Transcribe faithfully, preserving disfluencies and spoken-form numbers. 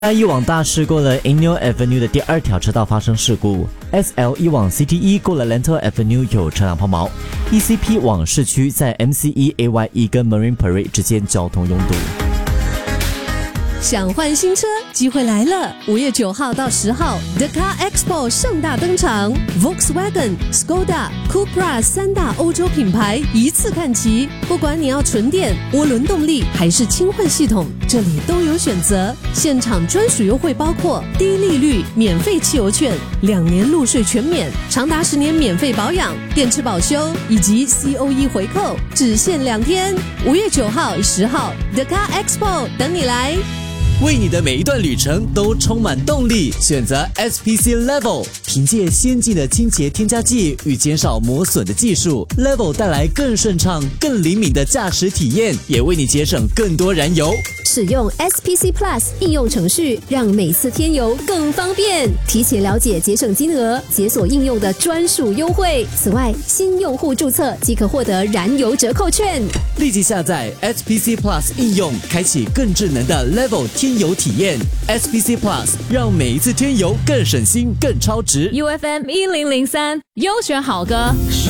一往大师过了 Inyo Avenue 的第二条车道发生事故 ，S L 一往 C T E 过了 Lentor Avenue 有车辆抛锚 ，E C P 往市区在 M C E A Y E 跟 Marine Parade 之间交通拥堵。 想换新车，机会来了！五月九号到十号 ，The Car Expo 盛大登场 ，Volkswagen、Skoda、Cupra 三大欧洲品牌一次看齐。不管你要纯电、涡轮动力还是轻混系统，这里都有选择。现场专属优惠包括低利率、免费汽油券、两年路税全免、长达十年免费保养、电池保修以及 C O E 回扣，只限两天。五月九号、十号 ，The Car Expo 等你来。 为你的每一段旅程都充满动力，选择 S P C Level， 凭借先进的清洁添加剂与减少磨损的技术 ，Level 带来更顺畅、更灵敏的驾驶体验，也为你节省更多燃油。 使用 S P C Plus 应用程序，让每次添油更方便。提前了解节省金额，解锁应用的专属优惠。此外，新用户注册即可获得燃油折扣券。 立即下载 S P C Plus 应用，开启更智能的 Level 添油体验。S P C Plus 让每一次添油更省心、更超值。 U F M 一零零三优选好歌。